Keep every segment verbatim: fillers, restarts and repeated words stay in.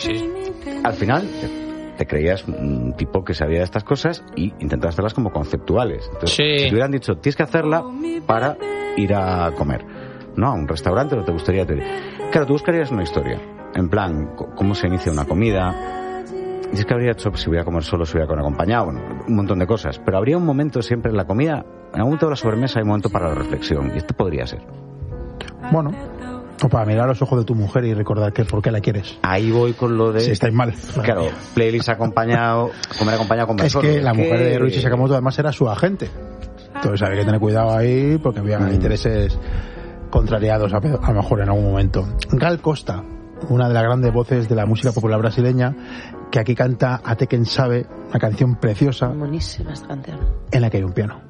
Sí. Al final te creías un tipo que sabía de estas cosas y intentabas hacerlas como conceptuales. Entonces, Sí. si te hubieran dicho, tienes que hacerla para ir a comer, ¿no? A un restaurante, lo que te gustaría tener. Claro, tú buscarías una historia. En plan, c- cómo se inicia una comida. Y es que habría hecho, si voy a comer solo, si voy a comer acompañado, bueno, un montón de cosas. Pero habría un momento siempre en la comida, en algún momento de la sobremesa hay un momento para la reflexión. Y este podría ser. Bueno, o para mirar a los ojos de tu mujer y recordar que por qué la quieres. Ahí voy con lo de... Si estáis mal. Claro, playlist acompañado, comer acompañado, comer Es solo. que la mujer que- de Ryuichi Sakamoto además era su agente. Entonces había que tener cuidado ahí porque había Mm. intereses contrariados a, a lo mejor en algún momento. Gal Costa, una de las grandes voces de la música popular brasileña, que aquí canta Ate Quem Sabe, una canción preciosa Buenísima esta canción. en la que hay un piano.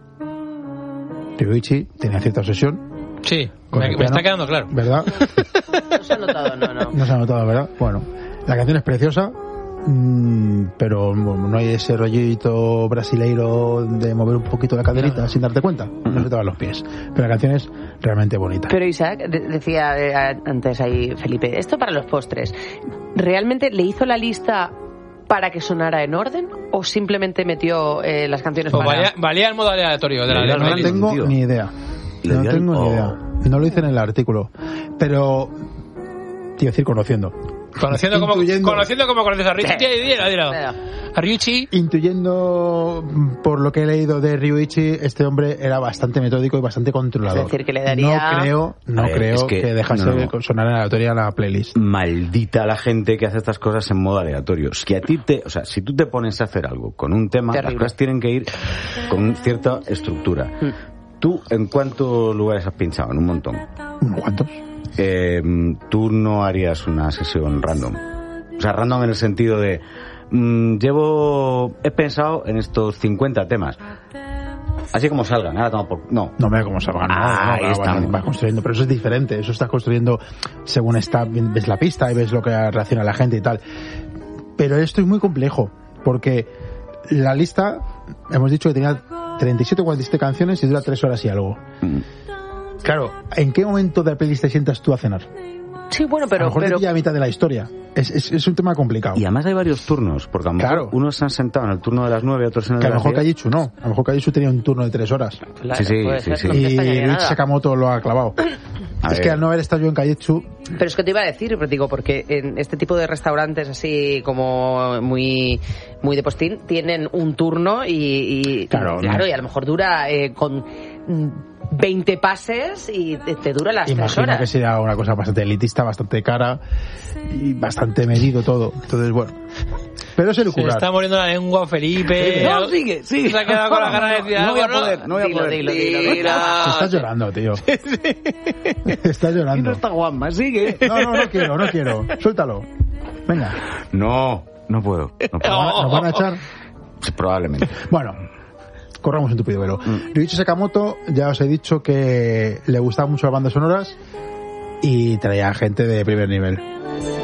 Ryuichi tenía cierta obsesión, Sí, Con me, el me piano. está quedando claro. ¿verdad? No se ha notado, no, no. No se ha notado, ¿verdad? Bueno, la canción es preciosa, mmm, pero no hay ese rollito brasileiro de mover un poquito la caderita No. sin darte cuenta. No se te van los pies. Pero la canción es realmente bonita. Pero Isaac, de- decía eh, antes ahí Felipe, esto para los postres, ¿realmente le hizo la lista para que sonara en orden o simplemente metió eh, las canciones O para... valía, valía el modo aleatorio de la Le de dio no al playlist. tengo tío. ni idea. Le No dio al- tengo ni oh. idea. No lo hice en el artículo. Pero, quiero decir, conociendo. Conociendo como, Intuyendo. conociendo como conoces a Ryuichi. Dilo, dilo. A Ryuichi. Intuyendo por lo que he leído de Ryuichi, este hombre era bastante metódico y bastante controlador. Es decir, que le daría- No creo, no A ver, creo es que- que, dejase no, no. sonar en aleatoria la playlist. Maldita la gente que hace estas cosas en modo aleatorio. Es que a ti te, o sea, si tú te pones a hacer algo con un tema, Terrible. las cosas tienen que ir con cierta estructura. ¿Tú en cuántos lugares has pinchado? En un montón. ¿Unos cuantos? Eh, tú no harías una sesión random. O sea, random en el sentido de mm, llevo, he pensado en estos cincuenta temas. Así como salgan, ahora toma por... No. No me da cómo se va. No, Ah, no, ahí no, está. vas, vas construyendo, pero eso es diferente. Eso estás construyendo según está, ves la pista y ves lo que reacciona la gente y tal. Pero esto es muy complejo, porque la lista, hemos dicho que tenía treinta y siete o cuarenta y siete canciones y dura tres horas y algo. Mm. Claro, ¿en qué momento de la playlist te sientas tú a cenar? Sí, bueno, a pero... lo mejor pero... te pilla a mitad de la historia. Es, es, es un tema complicado. Y además hay varios turnos, porque a lo mejor Claro. unos se han sentado en el turno de las nueve, otros en el Que a de lo las mejor diez. Kajichu no. A lo mejor Kajichu tenía un turno de tres horas. Claro, Sí, sí, puede sí, ser, sí. no me Y extrañaría Ryuichi nada. Sakamoto lo ha clavado. A Es ver. que al no haber estado yo en Kajichu, Pero es que te iba a decir, pero digo, porque en este tipo de restaurantes así como muy muy de postín tienen un turno y, y Claro, claro ¿no? y a lo mejor dura eh, con mm, veinte pases y te, te dura las tres imagino horas. que será una cosa bastante elitista, bastante cara y bastante medido todo. Entonces, bueno. Pero es el Se le curar. está muriendo la lengua, Felipe. No, sigue, sigue. Se ha quedado con la gana de decir No algo, voy a ¿no? poder, no voy a Dilo, poder. dilo, dilo, dilo. Estás llorando, tío. Estás Y no llorando. está Juanma, sigue. No, no, no quiero, no quiero. Suéltalo. Venga. No, no puedo. No puedo. ¿Nos van, nos van a echar? Sí, probablemente. Bueno, corramos un tupido velo. Mm. Ryuichi Sakamoto, ya os he dicho que le gustaban mucho las bandas sonoras y traía gente de primer nivel.